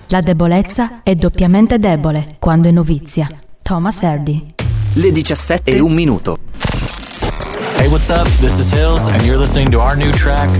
La debolezza è doppiamente debole quando è novizia. Thomas Hardy. Le 17:01. Hey, what's up? This is Hills, and you're listening to our new track,